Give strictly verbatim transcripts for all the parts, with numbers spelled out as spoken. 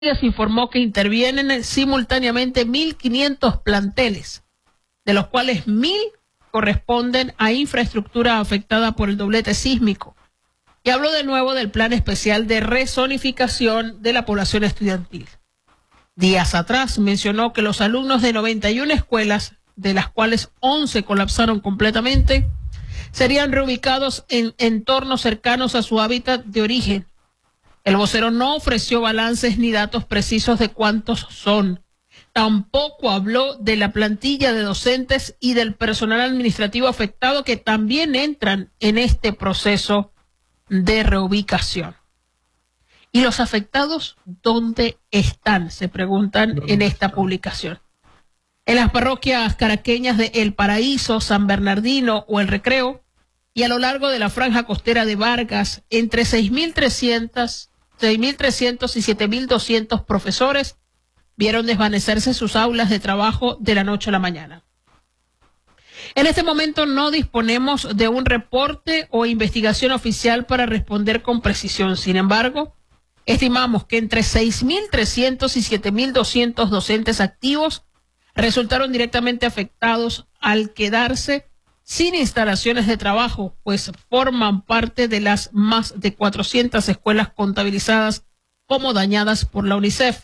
se informó que intervienen simultáneamente mil quinientos planteles, de los cuales mil corresponden a infraestructura afectada por el doblete sísmico. Y habló de nuevo del plan especial de rezonificación de la población estudiantil. Días atrás mencionó que los alumnos de noventa y una escuelas, de las cuales once colapsaron completamente, serían reubicados en entornos cercanos a su hábitat de origen. El vocero no ofreció balances ni datos precisos de cuántos son. Tampoco habló de la plantilla de docentes y del personal administrativo afectado que también entran en este proceso de reubicación. ¿Y los afectados dónde están?, se preguntan en esta publicación. En las parroquias caraqueñas de El Paraíso, San Bernardino o El Recreo, y a lo largo de la franja costera de Vargas, entre seis mil trescientos y siete mil doscientos profesores vieron desvanecerse sus aulas de trabajo de la noche a la mañana. En este momento no disponemos de un reporte o investigación oficial para responder con precisión. Sin embargo, estimamos que entre seis mil trescientos y siete mil doscientos docentes activos resultaron directamente afectados al quedarse sin instalaciones de trabajo, pues forman parte de las más de cuatrocientas escuelas contabilizadas como dañadas por la UNICEF.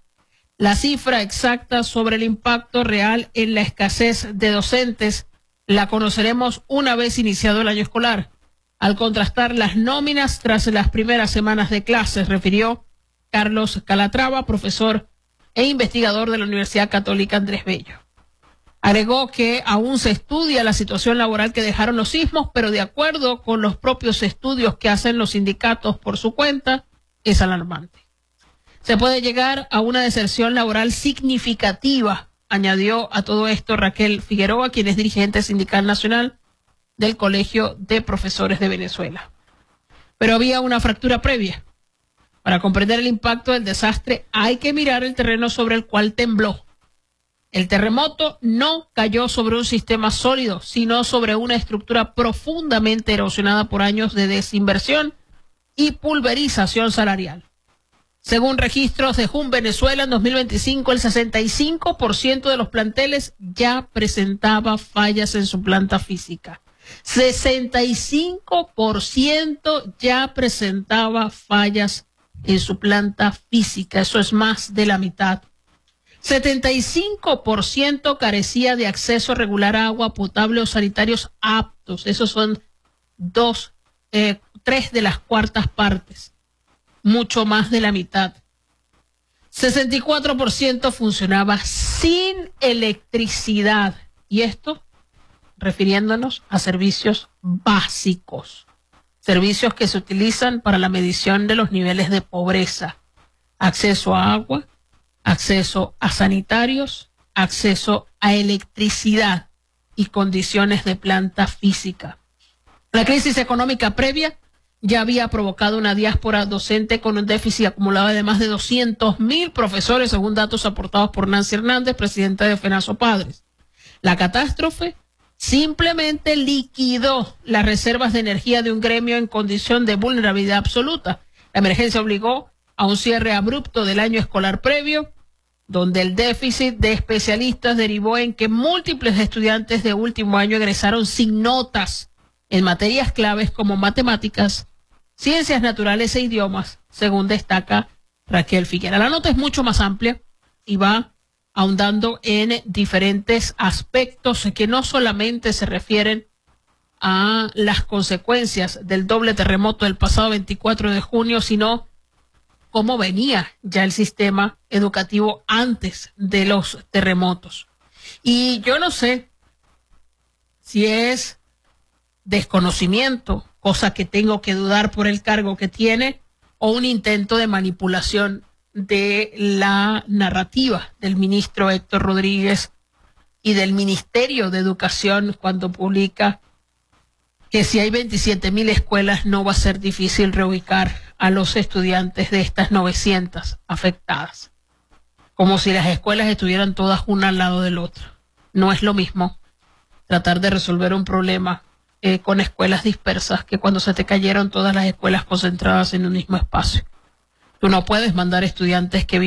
La cifra exacta sobre el impacto real en la escasez de docentes la conoceremos una vez iniciado el año escolar, al contrastar las nóminas tras las primeras semanas de clases, refirió Carlos Calatrava, profesor e investigador de la Universidad Católica Andrés Bello. Agregó que aún se estudia la situación laboral que dejaron los sismos, pero de acuerdo con los propios estudios que hacen los sindicatos por su cuenta, es alarmante. Se puede llegar a una deserción laboral significativa, añadió a todo esto Raquel Figueroa, quien es dirigente sindical nacional del Colegio de Profesores de Venezuela. Pero había una fractura previa. Para comprender el impacto del desastre hay que mirar el terreno sobre el cual tembló. El terremoto no cayó sobre un sistema sólido, sino sobre una estructura profundamente erosionada por años de desinversión y pulverización salarial. Según registros de J U N Venezuela, en dos mil veinticinco, el sesenta y cinco por ciento de los planteles ya presentaba fallas en su planta física. sesenta y cinco por ciento ya presentaba fallas en su planta física. Eso es más de la mitad. setenta y cinco por ciento carecía de acceso regular a agua potable o sanitarios aptos. Esos son dos, eh, tres de las cuartas partes. Mucho más de la mitad. sesenta y cuatro por ciento funcionaba sin electricidad. Y esto refiriéndonos a servicios básicos. Servicios que se utilizan para la medición de los niveles de pobreza. Acceso a agua, acceso a sanitarios, acceso a electricidad y condiciones de planta física. La crisis económica previa ya había provocado una diáspora docente con un déficit acumulado de más de doscientos mil profesores, según datos aportados por Nancy Hernández, presidenta de FENASO Padres. La catástrofe simplemente liquidó las reservas de energía de un gremio en condición de vulnerabilidad absoluta. La emergencia obligó a un cierre abrupto del año escolar previo, donde el déficit de especialistas derivó en que múltiples estudiantes de último año egresaron sin notas en materias claves como matemáticas, ciencias naturales e idiomas, según destaca Raquel Figueroa. La nota es mucho más amplia y va ahondando en diferentes aspectos que no solamente se refieren a las consecuencias del doble terremoto del pasado veinticuatro de junio, sino cómo venía ya el sistema educativo antes de los terremotos. Y yo no sé si es desconocimiento, cosa que tengo que dudar por el cargo que tiene, o un intento de manipulación de la narrativa del ministro Héctor Rodríguez y del Ministerio de Educación cuando publica que si hay veintisiete mil escuelas no va a ser difícil reubicar a los estudiantes de estas novecientas afectadas. Como si las escuelas estuvieran todas una al lado del otro. No es lo mismo tratar de resolver un problema eh, con escuelas dispersas que cuando se te cayeron todas las escuelas concentradas en un mismo espacio. Tú no puedes mandar estudiantes que